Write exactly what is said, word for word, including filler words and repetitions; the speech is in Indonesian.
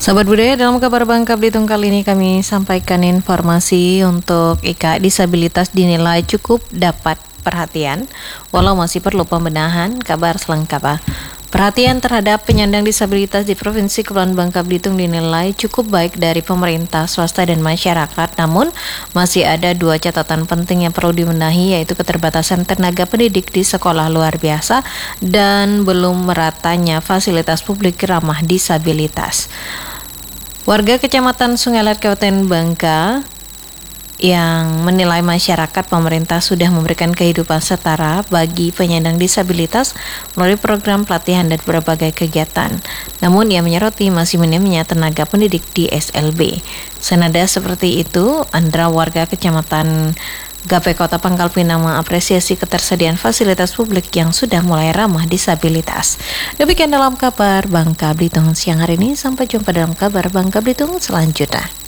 Sahabat budaya, dalam kabar Bangka Belitung kali ini kami sampaikan informasi untuk I K disabilitas dinilai cukup dapat perhatian, walau masih perlu pembenahan. Kabar selengkapnya. Perhatian terhadap penyandang disabilitas di Provinsi Kepulauan Bangka Belitung dinilai cukup baik dari pemerintah, swasta, dan masyarakat. Namun, masih ada dua catatan penting yang perlu dibenahi, yaitu keterbatasan tenaga pendidik di sekolah luar biasa dan belum meratanya fasilitas publik ramah disabilitas. Warga Kecamatan Sungai Lat, Kabupaten Bangka yang menilai masyarakat pemerintah sudah memberikan kehidupan setara bagi penyandang disabilitas melalui program pelatihan dan berbagai kegiatan. Namun ia menyoroti masih minimnya tenaga pendidik di S L B. Senada seperti itu, Andra warga Kecamatan Gape Kota Pangkal Pinang mengapresiasi ketersediaan fasilitas publik yang sudah mulai ramah disabilitas. Demikian dalam kabar Bangka Belitung siang hari ini. Sampai jumpa dalam kabar Bangka Belitung selanjutnya.